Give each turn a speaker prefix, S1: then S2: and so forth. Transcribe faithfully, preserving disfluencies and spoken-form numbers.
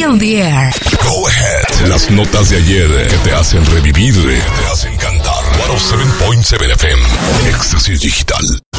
S1: Feel the Air.
S2: Go ahead. Las notas de ayer que te hacen revivir, que te hacen cantar. ciento siete punto siete F M. Éxtasis Digital.